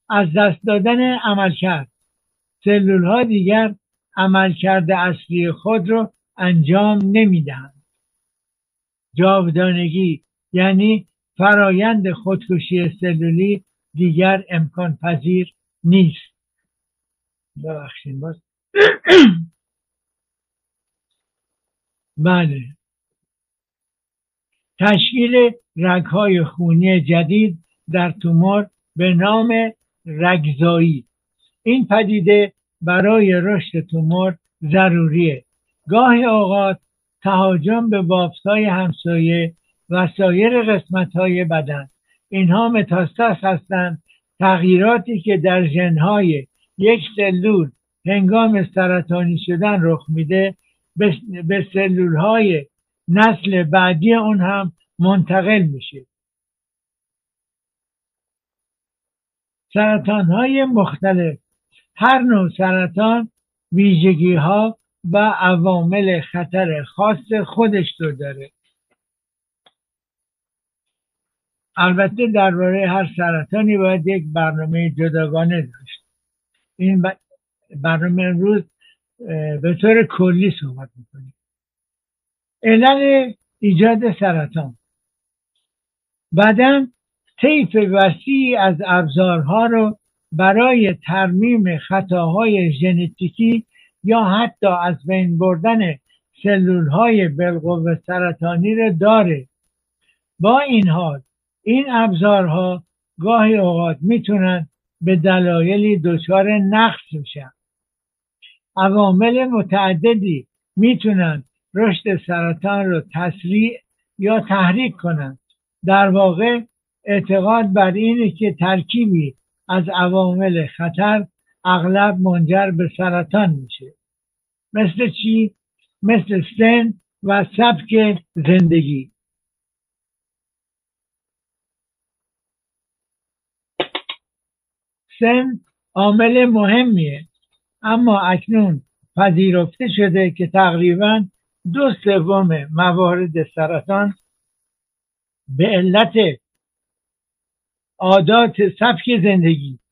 از دست دادن عملکرد. سلول ها دیگر عملکرد اصلی خود رو انجام نمیدهند. جاودانگی یعنی فرایند خودکشی سلولی دیگر امکان پذیر نیست. ببخشید باز. بله. تشکیل رگ‌های خونی جدید در تومور به نام رگزایی. این پدیده برای رشد تومور ضروریه. گاهی اوقات تهاجم به بافت‌های همسایه و سایر قسمت‌های بدن، اینها متاستاز هستند. تغییراتی که در ژن‌های یک سلول هنگام سرطانی شدن رخ میده به سلول‌های نسل بعدی اون هم منتقل میشه. سرطان‌های مختلف. هر نوع سرطان ویژگی‌ها و عوامل خطر خاص خودش رو داره. البته درباره هر سرطانی باید یک برنامه جداگانه داشت. این برنامه امروز به طور کلی صحبت میکنیم. علل ایجاد سرطان. بدن طیف وسیعی از ابزارها رو برای ترمیم خطاهای ژنتیکی یا حتی از بین بردن سلولهای بالقوه سرطانی رو داره. با این حال این ابزارها گاهی اوقات میتونن به دلایلی دچار نقص بشن. عوامل متعددی میتونن رشد سرطان رو تسریع یا تحریک کنن. در واقع اعتقاد بر اینه که ترکیبی از عوامل خطر اغلب منجر به سرطان میشه. مثل چی؟ مثل سن و سبک زندگی. سن عامل مهمیه، اما اکنون پذیرفته شده که تقریباً 2/3 موارد سرطان به علت عادات سبک زندگی